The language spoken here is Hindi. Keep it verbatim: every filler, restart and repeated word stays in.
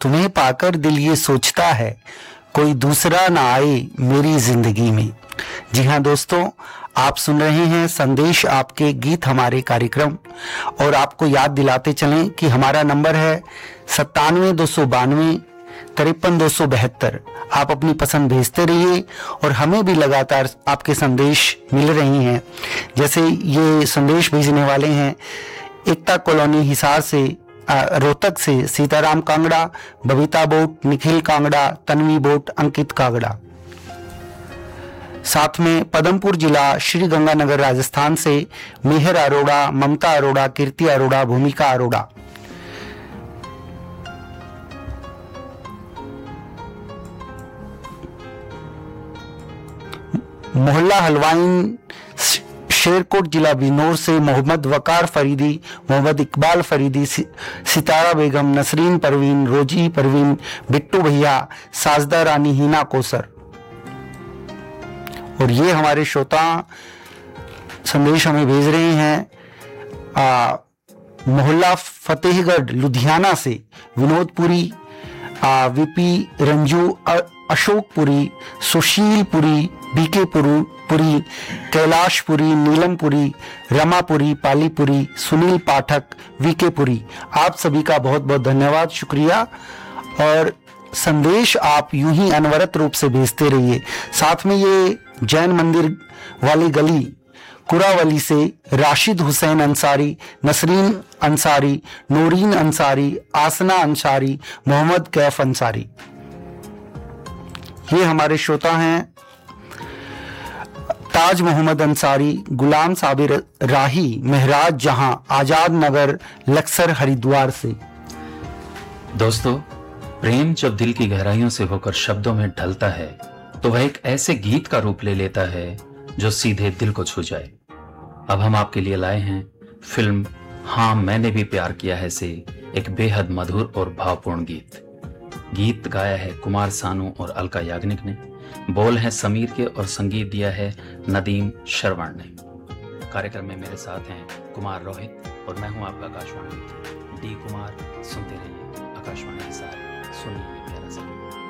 तुम्हें पाकर दिल ये सोचता है कोई दूसरा ना आए मेरी जिंदगी में। जी हाँ दोस्तों, आप सुन रहे हैं संदेश आपके गीत हमारे कार्यक्रम, और आपको याद दिलाते चलें कि हमारा नंबर है सत्तानवे दो सौ बानवे तिरपन दो सौ बहत्तर। आप अपनी पसंद भेजते रहिए और हमें भी लगातार आपके संदेश मिल रही हैं। जैसे ये संदेश भेजने वाले हैं एकता कॉलोनी हिसार से, रोहतक से सीताराम कांगड़ा, बबीता बोट, निखिल कांगड़ा, तन्वी बोट, अंकित कांगड़ा। साथ में पदमपुर जिला श्री गंगानगर राजस्थान से मेहर अरोड़ा, ममता अरोड़ा, कीर्ति अरोड़ा, भूमिका अरोड़ा। मोहल्ला हलवाइन शेरकोट जिला बिनौर से मोहम्मद वकार फरीदी, मोहम्मद इकबाल फरीदी, सितारा बेगम, नसरीन परवीन, रोजी परवीन, बिट्टू भैया, साजदा रानी, हिना कोसर। और ये हमारे श्रोता संदेश हमें भेज रहे हैं आ, मोहल्ला फतेहगढ़ लुधियाना से विनोदपुरी, वीपी रंजू, अशोकपुरी, सुशीलपुरी, बीके पुरी, कैलाशपुरी, नीलमपुरी, रमापुरी, पालीपुरी, सुनील पाठक, वीके पुरी। आप सभी का बहुत बहुत धन्यवाद, शुक्रिया। और संदेश आप यूं ही अनवरत रूप से भेजते रहिए। साथ में ये जैन मंदिर वाली गली कुरावली से राशिद हुसैन अंसारी, नसरीन अंसारी, नूरीन अंसारी, आसना अंसारी, मोहम्मद कैफ अंसारी, ये हमारे श्रोता हैं। ताज मोहम्मद अंसारी, गुलाम साबिर राही, महराज जहां, आजाद नगर, लक्सर, हरिद्वार से। दोस्तों, प्रेम जब दिल की गहराइयों से होकर शब्दों में ढलता है तो वह एक ऐसे गीत का रूप ले लेता है जो सीधे दिल को छू जाए। अब हम आपके लिए लाए हैं फिल्म हाँ मैंने भी प्यार किया है से एक बेहद मधुर और भावपूर्ण गीत। गीत गाया है कुमार सानू और अलका याग्निक ने, बोल है समीर के और संगीत दिया है नदीम श्रवण ने। कार्यक्रम में मेरे साथ हैं कुमार रोहित और मैं हूं आपका आकाशवाणी डी कुमार। सुनते रहिए आकाशवाणी के साथ, सुनिए प्यारा सा।